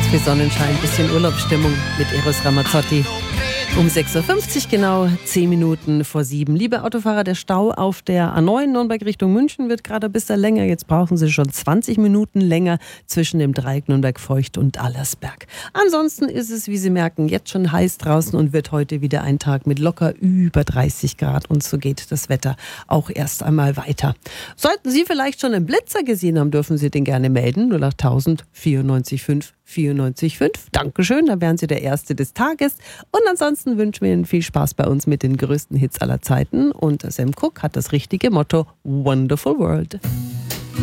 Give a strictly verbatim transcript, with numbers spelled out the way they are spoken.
Viel Sonnenschein, bisschen Urlaubsstimmung mit Eros Ramazzotti. Um sechs Uhr fünfzig genau, zehn Minuten vor sieben. Liebe Autofahrer, der Stau auf der A neun Nürnberg Richtung München wird gerade ein bisschen länger. Jetzt brauchen Sie schon zwanzig Minuten länger zwischen dem Dreieck Nürnberg-Feucht und Allersberg. Ansonsten ist es, wie Sie merken, jetzt schon heiß draußen und wird heute wieder ein Tag mit locker über dreißig Grad. Und so geht das Wetter auch erst einmal weiter. Sollten Sie vielleicht schon einen Blitzer gesehen haben, dürfen Sie den gerne melden. null acht tausend vierundneunzig fünf vierundneunzig fünf. Dankeschön, dann wären Sie der Erste des Tages. Und ansonsten wünschen wir Ihnen viel Spaß bei uns mit den größten Hits aller Zeiten. Und Sam Cooke hat das richtige Motto: Wonderful World.